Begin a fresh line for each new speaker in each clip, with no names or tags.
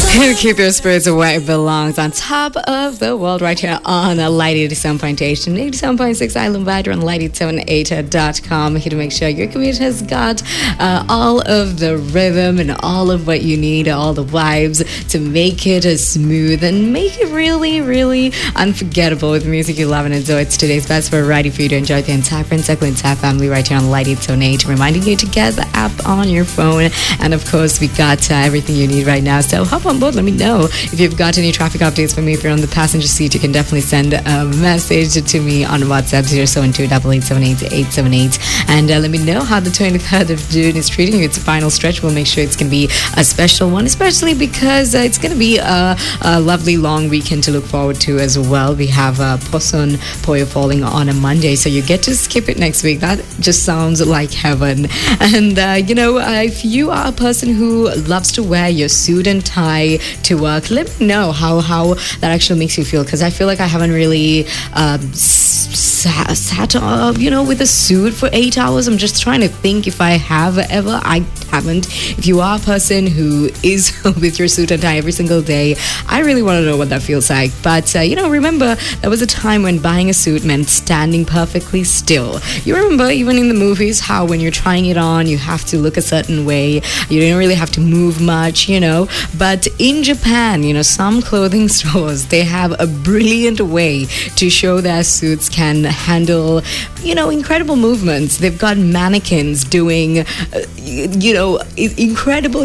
And keep your spirits where it belongs, on top of the world, right here on Light 87.8 and 87.6 Island Vider on light878.com. Here to make sure your commute has got all of the rhythm and all of what you need, all the vibes to make it smooth and make it really, really unforgettable with music you love and enjoy. It's today's best variety for you to enjoy the entire Prince Circle entire family right here on Light 878, reminding you to get the app on your phone. And of course, we got everything you need right now. So hop on board. Let me know if you've got any traffic updates for me. If you're on the passenger seat, you can definitely send a message to me on WhatsApp 072-8878-878, and let me know how the 23rd of June is treating you. It's a final stretch. We'll make sure it's going to be a special one, especially because it's going to be a lovely long weekend to look forward to as well. We have Poson Poyo falling on a Monday, so you get to skip it next week. That just sounds like heaven. And if you are a person who loves to wear your suit and tie to work, let me know how that actually makes you feel, because I feel like I haven't really sat with a suit for 8 hours. I'm just trying to think if I have ever. I haven't. If you are a person who is with your suit and tie every single day, I really want to know what that feels like. But remember, there was a time when buying a suit meant standing perfectly still. You remember, even in the movies, how when you're trying it on, you have to look a certain way. You don't really have to move much, But in Japan, some clothing stores, they have a brilliant way to show their suits can handle, incredible movements. They've got mannequins doing, incredible,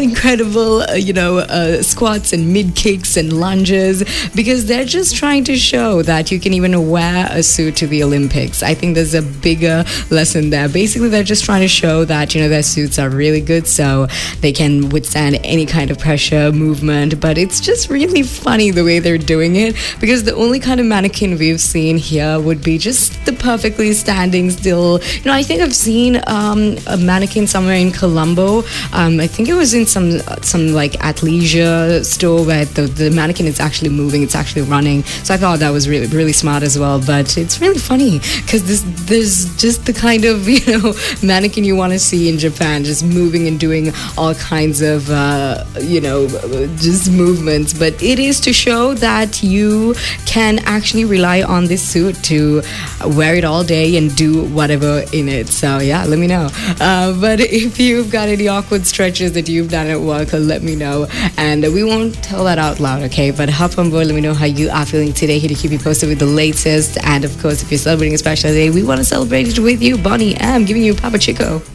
squats and mid kicks and lunges, because they're just trying to show that you can even wear a suit to the Olympics. I think there's a bigger lesson there. Basically, they're just trying to show that, their suits are really good, so they can withstand any kind of pressure, movement. But it's just really funny the way they're doing it, because the only kind of mannequin we've seen here would be just the perfectly standing still. I think I've seen a mannequin somewhere in Colombo. I think it was in some like athleisure store where the mannequin is actually moving, it's actually running. So I thought that was really, really smart as well. But it's really funny because there's just the kind of mannequin you want to see in Japan, just moving and doing all kinds of just movements. But it is to show that you can actually rely on this suit to wear it all day and do whatever in it. So yeah, let me know. But if you've got any awkward stretches that you've done at work, let me know, and we won't tell that out loud, okay? But hop on board, let me know how you are feeling today. Here to keep you posted with the latest. And of course, if you're celebrating a special day, we want to celebrate it with you. Bonnie M giving you Papa Chico.